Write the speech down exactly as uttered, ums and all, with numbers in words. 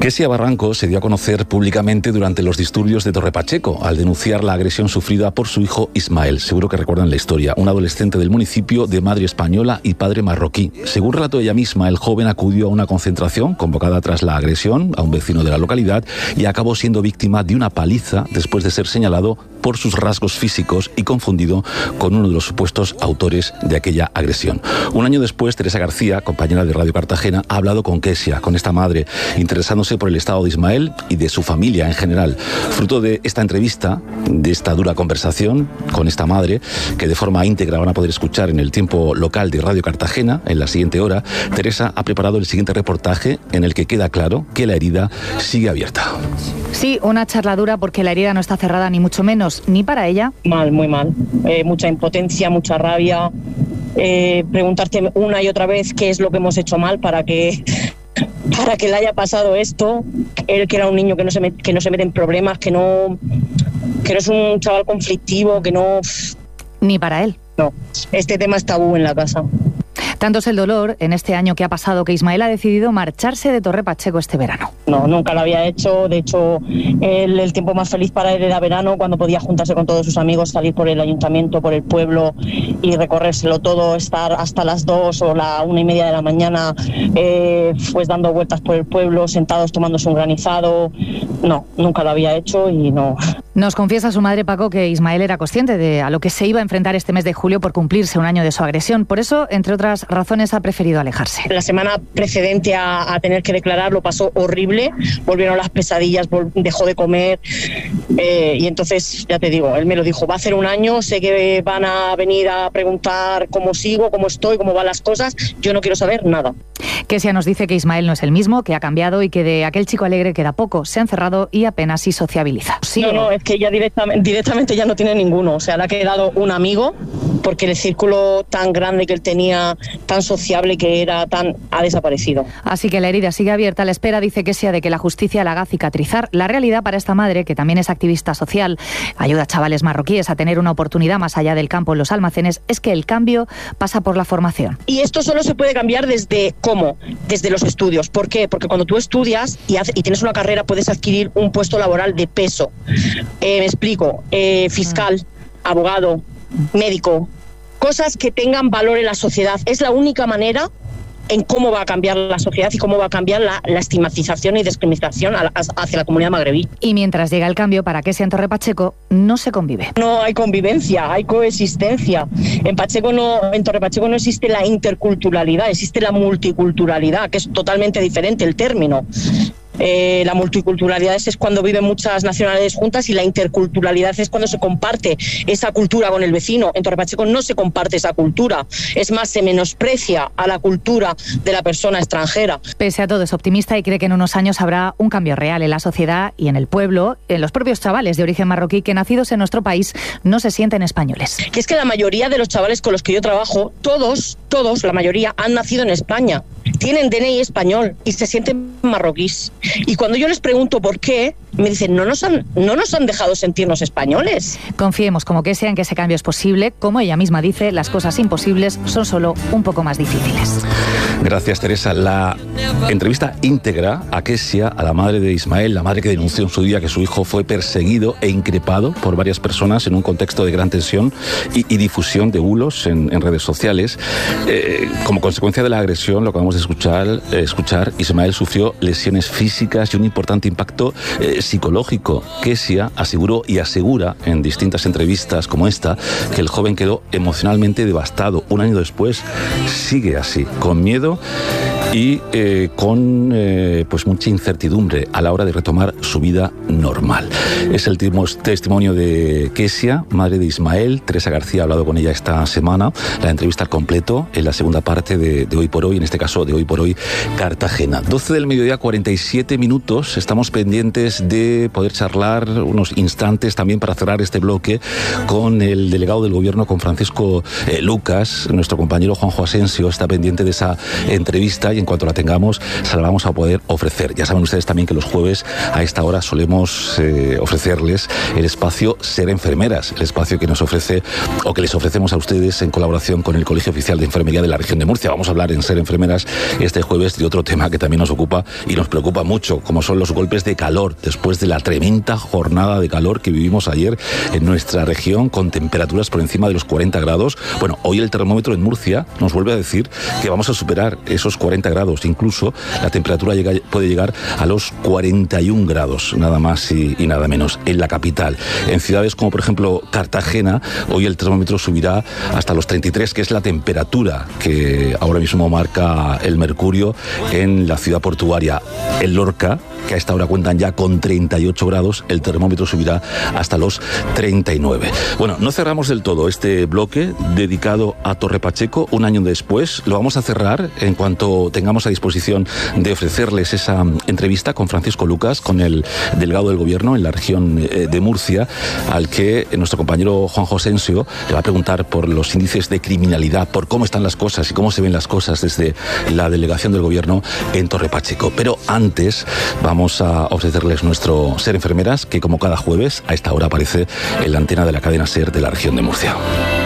Kesia Barranco se dio a conocer públicamente durante los disturbios de Torre Pacheco al denunciar la agresión sufrida por su hijo Ismael. Seguro que recuerdan la historia. Un adolescente del municipio de madre española y padre marroquí. Según relató ella misma, el joven acudió a una concentración convocada tras la agresión a un vecino de la localidad y acabó siendo víctima de una paliza después de ser señalado por sus rasgos físicos y confundido con uno de los supuestos autores de aquella agresión. Un año después, Teresa García, compañera de Radio Cartagena, ha hablado con Kesia, con esta madre, interesándose por el estado de Ismael y de su familia en general. Fruto de esta entrevista, de esta dura conversación con esta madre, que de forma íntegra van a poder escuchar en el tiempo local de Radio Cartagena, en la siguiente hora, Teresa ha preparado el siguiente reportaje en el que queda claro que la herida sigue abierta. Sí, una charla dura porque la herida no está cerrada ni mucho menos, ni para ella. Mal, muy mal. Eh, mucha impotencia, mucha rabia. Eh, preguntarte una y otra vez qué es lo que hemos hecho mal para que para que le haya pasado esto. Él, que era un niño que no se met, que no se mete en problemas, que no que no es un chaval conflictivo, que no... Ni para él. No, este tema es tabú en la casa. Tanto es el dolor en este año que ha pasado que Ismael ha decidido marcharse de Torre Pacheco este verano. No, nunca lo había hecho. De hecho, él, el tiempo más feliz para él era verano, cuando podía juntarse con todos sus amigos, salir por el ayuntamiento, por el pueblo y recorrérselo todo, estar hasta las dos o la una y media de la mañana eh, pues dando vueltas por el pueblo, sentados tomándose un granizado. No, nunca lo había hecho y no. Nos confiesa su madre, Paco, que Ismael era consciente de a lo que se iba a enfrentar este mes de julio por cumplirse un año de su agresión. Por eso, entre otras razones, ha preferido alejarse. La semana precedente a, a tener que declarar lo pasó horrible, volvieron las pesadillas, vol- dejó de comer eh, y entonces, ya te digo, él me lo dijo, va a hacer un año, sé que van a venir a preguntar cómo sigo, cómo estoy, cómo van las cosas, yo no quiero saber nada. Kesia nos dice que Ismael no es el mismo, que ha cambiado y que de aquel chico alegre queda poco, se ha encerrado y apenas si sociabiliza. Sí, no, no, es que ya directamente, directamente ya no tiene ninguno, o sea, le ha quedado un amigo, porque el círculo tan grande que él tenía, tan sociable que era, tan ha desaparecido. Así que la herida sigue abierta a la espera, dice Kesia, de que la justicia la haga cicatrizar. La realidad para esta madre, que también es activista social, ayuda a chavales marroquíes a tener una oportunidad más allá del campo en los almacenes, es que el cambio pasa por la formación. Y esto solo se puede cambiar desde, ¿cómo? Desde los estudios. ¿Por qué? Porque cuando tú estudias y, hace, y tienes una carrera puedes adquirir un puesto laboral de peso. Eh, me explico, eh, fiscal, mm. abogado, médico, cosas que tengan valor en la sociedad. Es la única manera en cómo va a cambiar la sociedad y cómo va a cambiar la, la estigmatización y discriminación a la, hacia la comunidad magrebí. Y mientras llega el cambio, para Kesia en Torre Pacheco no se convive. No hay convivencia, hay coexistencia. En Pacheco no, en Torre Pacheco no existe la interculturalidad, existe la multiculturalidad, que es totalmente diferente el término. Eh, la multiculturalidad es cuando viven muchas nacionalidades juntas y la interculturalidad es cuando se comparte esa cultura con el vecino. En Torre Pacheco no se comparte esa cultura, es más, se menosprecia a la cultura de la persona extranjera. Pese a todo, es optimista y cree que en unos años habrá un cambio real en la sociedad y en el pueblo, en los propios chavales de origen marroquí que nacidos en nuestro país no se sienten españoles. Que es que la mayoría de los chavales con los que yo trabajo, todos, todos, la mayoría han nacido en España, tienen D N I español y se sienten marroquíes. Y cuando yo les pregunto por qué, me dicen, no nos han, no nos han dejado sentirnos españoles. Confiemos como que sea en que ese cambio es posible. Como ella misma dice, las cosas imposibles son solo un poco más difíciles. Gracias, Teresa. La entrevista íntegra a Kesia, a la madre de Ismael, la madre que denunció en su día que su hijo fue perseguido e increpado por varias personas en un contexto de gran tensión y, y difusión de bulos en, en redes sociales. Eh, como consecuencia de la agresión, lo acabamos de escuchar, eh, escuchar, Ismael sufrió lesiones físicas y un importante impacto eh, psicológico. Kesia aseguró y asegura en distintas entrevistas como esta que el joven quedó emocionalmente devastado. Un año después sigue así, con miedo y eh, con eh, pues mucha incertidumbre a la hora de retomar su vida normal. Es el testimonio de Kesia, madre de Ismael. Teresa García ha hablado con ella esta semana. La entrevista al completo en la segunda parte de, de Hoy por Hoy, en este caso de Hoy por Hoy Cartagena. doce del mediodía, cuarenta y siete minutos. Estamos pendientes de poder charlar unos instantes también para cerrar este bloque con el delegado del gobierno, con Francisco eh, Lucas. Nuestro compañero Juanjo Asensio está pendiente de esa entrevista y en cuanto la tengamos, se la vamos a poder ofrecer. Ya saben ustedes también que los jueves a esta hora solemos eh, ofrecerles el espacio Ser Enfermeras, el espacio que nos ofrece o que les ofrecemos a ustedes en colaboración con el Colegio Oficial de Enfermería de la Región de Murcia. Vamos a hablar en Ser Enfermeras este jueves de otro tema que también nos ocupa y nos preocupa mucho, como son los golpes de calor después de la tremenda jornada de calor que vivimos ayer en nuestra región, con temperaturas por encima de los cuarenta grados. Bueno, hoy el termómetro en Murcia nos vuelve a decir que vamos a superar esos cuarenta grados, incluso la temperatura llega, puede llegar a los cuarenta y un grados, nada más y, y nada menos, en la capital. En ciudades como por ejemplo Cartagena, hoy el termómetro subirá hasta los treinta y tres, que es la temperatura que ahora mismo marca el mercurio en la ciudad portuaria. En Lorca, que a esta hora cuentan ya con treinta y ocho grados, el termómetro subirá hasta los treinta y nueve. Bueno, no cerramos del todo este bloque dedicado a Torre Pacheco. Un año después lo vamos a cerrar en cuanto tengamos a disposición de ofrecerles esa entrevista con Francisco Lucas, con el delegado del gobierno en la región de Murcia, al que nuestro compañero Juan José Ensio le va a preguntar por los índices de criminalidad, por cómo están las cosas y cómo se ven las cosas desde la delegación del gobierno en Torre Pacheco. Pero antes vamos a ofrecerles nuestro Ser Enfermeras, que como cada jueves a esta hora aparece en la antena de la cadena Ser de la región de Murcia.